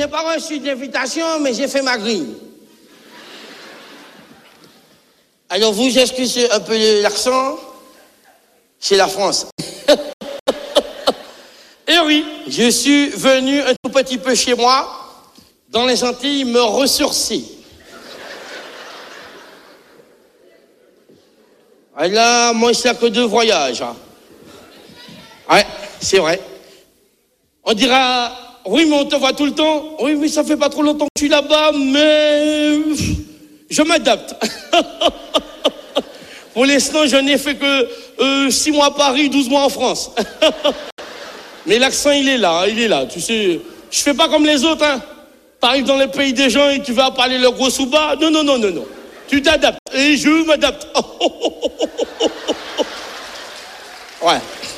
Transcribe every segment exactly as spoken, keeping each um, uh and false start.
n'ai pas reçu d'invitation, mais j'ai fait ma grille. Alors vous excusez un peu l'accent, c'est la France. Et oui, je suis venu un tout petit peu chez moi, dans les Antilles, me ressourcer. Et là, moi, c'est que deux voyages. Hein. Ouais, c'est vrai. On dira, oui, mais on te voit tout le temps. Oui, mais ça fait pas trop longtemps que je suis là-bas, mais je m'adapte. Pour l'instant, je n'ai fait que euh, six mois à Paris, douze mois en France. Mais l'accent, il est là, il est là. Tu sais, je fais pas comme les autres. Hein. T'arrives dans les pays des gens et tu vas parler le gros sous-bas. Non, non, non, non, non. Tu t'adaptes. Et je m'adapte. Ouais.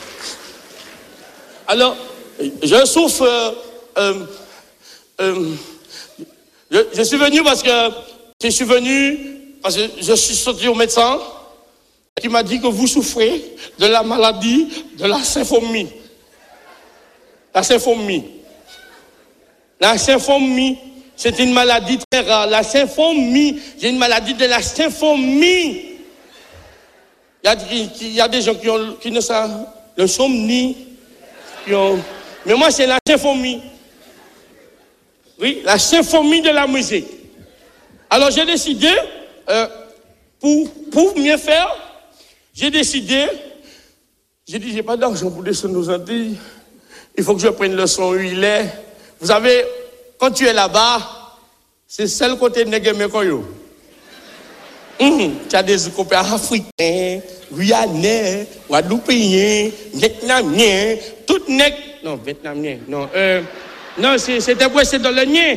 Alors, je souffre. Euh, euh, euh, je, je suis venu parce que je suis venu parce que je suis sorti au médecin qui m'a dit que vous souffrez de la maladie de la symphonie. La symphonie. La symphonie, c'est une maladie très rare. La symphonie, j'ai une maladie de la symphonie. Il y a, il y a des gens qui, ont, qui ne savent le somni. Qui ont, mais moi, c'est la symphonie. Oui, la symphonie de la musique. Alors, j'ai décidé, euh, pour, pour mieux faire, j'ai décidé, j'ai dit, j'ai pas d'argent pour descendre aux Antilles. Il faut que je prenne le son huilé. Vous savez, quand tu es là-bas, c'est seul côté de Néguémékoyo. Mmh, tu as des copains africains, guyanais, guadeloupéens, vietnamiens, tout nègres. Non, vietnamien, non. Euh, non, c'était Ouest de l'Oignon.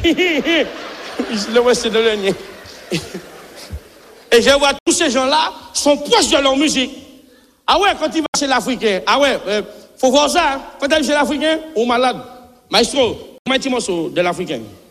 Le Ouest de l'Oignon. Et je vois tous ces gens-là sont proches de leur musique. Ah ouais, quand il va chez l'Africain, ah ouais, euh, faut voir ça. Hein. Quand tu vas chez l'Africain, on est malade. Maestro, comment est-ce morceau de l'Africain?